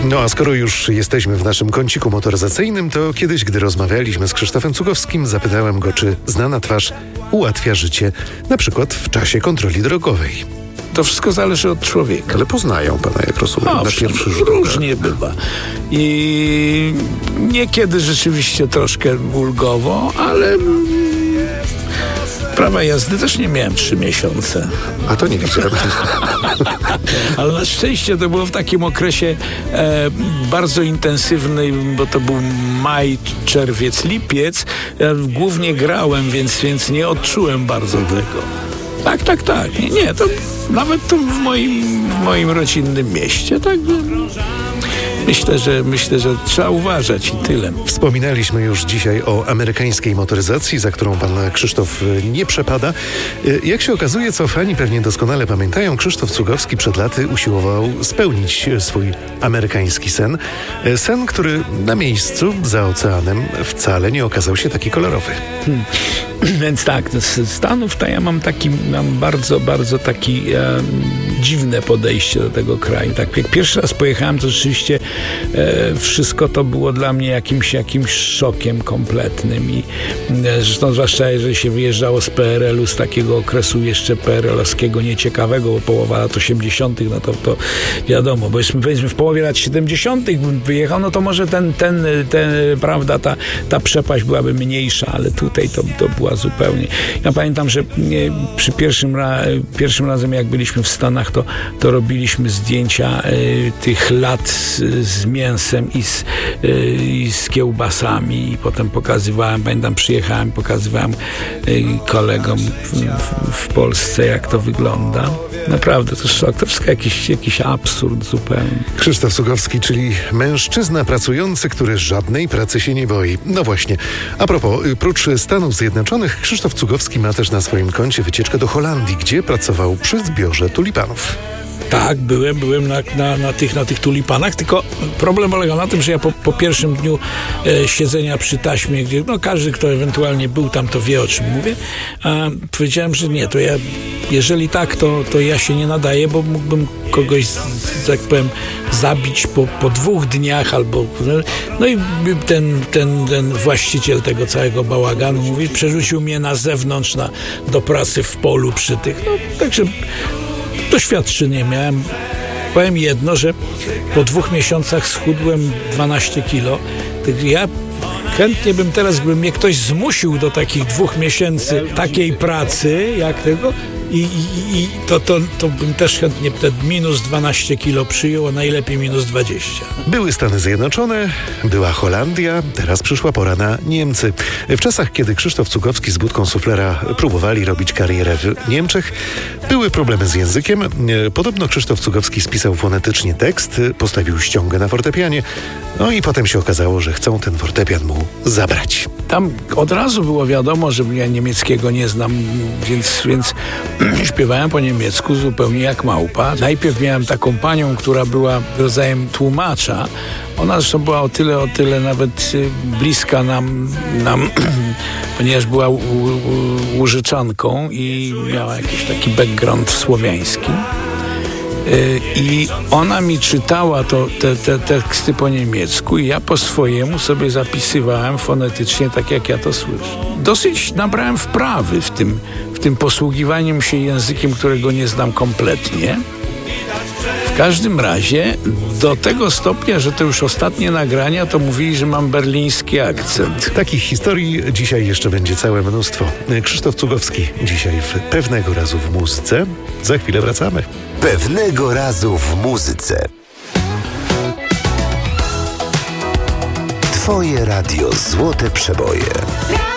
No a skoro już jesteśmy w naszym kąciku motoryzacyjnym, to kiedyś, gdy rozmawialiśmy z Krzysztofem Cugowskim, zapytałem go, czy znana twarz ułatwia życie, na przykład w czasie kontroli drogowej. To wszystko zależy od człowieka. Ale poznają pana, jak rozumiem, na pierwszy rzut oka. Różnie bywa. I niekiedy rzeczywiście troszkę ulgowo, ale prawa jazdy też nie miałem 3 miesiące. A to nie wiedziałem. Ale na szczęście to było w takim okresie bardzo intensywnym, bo to był maj, czerwiec, lipiec. Ja głównie grałem, więc nie odczułem bardzo tego. Tak. Nie, to nawet tu w moim rodzinnym mieście, tak. Myślę, że trzeba uważać i tyle. Wspominaliśmy już dzisiaj o amerykańskiej motoryzacji, za którą pan Krzysztof nie przepada. Jak się okazuje, co fani pewnie doskonale pamiętają, Krzysztof Cugowski przed laty usiłował spełnić swój amerykański sen. Sen, który na miejscu, za oceanem, wcale nie okazał się taki kolorowy. Więc tak, z Stanów to ja mam bardzo, bardzo dziwne podejście do tego kraju. Tak, jak pierwszy raz pojechałem, to rzeczywiście wszystko to było dla mnie jakimś szokiem kompletnym i zresztą zwłaszcza jeżeli się wyjeżdżało z PRL-u, z takiego okresu jeszcze PRL-owskiego nieciekawego, bo połowa lat 80., no to wiadomo, bo powiedzmy w połowie lat 70. bym wyjechał, no to może prawda, ta przepaść byłaby mniejsza, ale tutaj to była zupełnie. Ja pamiętam, że przy pierwszym razem jak byliśmy w Stanach, to robiliśmy zdjęcia tych lat z mięsem i z kiełbasami i potem pokazywałem kolegom w Polsce, jak to wygląda. Naprawdę, to szok. To wszystko jakiś absurd zupełnie. Krzysztof Cugowski, czyli mężczyzna pracujący, który żadnej pracy się nie boi. No właśnie. A propos, prócz Stanów Zjednoczonych, Krzysztof Cugowski ma też na swoim koncie wycieczkę do Holandii, gdzie pracował przy zbiorze tulipanów. Tak, byłem na tych tulipanach, tylko problem polegał na tym, że ja po pierwszym dniu siedzenia przy taśmie, gdzie każdy, kto ewentualnie był tam, to wie, o czym mówię, a powiedziałem, że nie, to ja, jeżeli tak, to ja się nie nadaję, bo mógłbym kogoś, tak powiem, zabić po 2 dniach albo... No i ten właściciel tego całego bałaganu mówi, przerzucił mnie na zewnątrz do pracy w polu przy tych, także doświadczenie miałem. Powiem jedno, że po 2 miesiącach schudłem 12 kilo. Ja chętnie bym teraz, gdyby mnie ktoś zmusił do takich 2 miesięcy takiej pracy, jak tego, i to bym też chętnie te minus 12 kilo przyjął, a najlepiej minus 20. Były Stany Zjednoczone, była Holandia, teraz przyszła pora na Niemcy. W czasach, kiedy Krzysztof Cugowski z budką suflera próbowali robić karierę w Niemczech, były problemy z językiem. Podobno Krzysztof Cugowski spisał fonetycznie tekst, postawił ściągę na fortepianie, no i potem się okazało, że chcą ten fortepian mu zabrać. Tam od razu było wiadomo, że ja niemieckiego nie znam, więc śpiewałem po niemiecku zupełnie jak małpa. Najpierw miałem taką panią, która była rodzajem tłumacza. Ona zresztą była o tyle nawet bliska nam ponieważ była Łużyczanką i miała jakiś taki background słowiański. I ona mi czytała te teksty po niemiecku i ja po swojemu sobie zapisywałem fonetycznie tak, jak ja to słyszę. Dosyć nabrałem wprawy w tym posługiwaniem się językiem, którego nie znam kompletnie. W każdym razie do tego stopnia, że to już ostatnie nagrania, to mówili, że mam berliński akcent. Takich historii dzisiaj jeszcze będzie całe mnóstwo. Krzysztof Cugowski dzisiaj w Pewnego razu w muzyce. Za chwilę wracamy. Pewnego razu w muzyce. Twoje radio Złote Przeboje.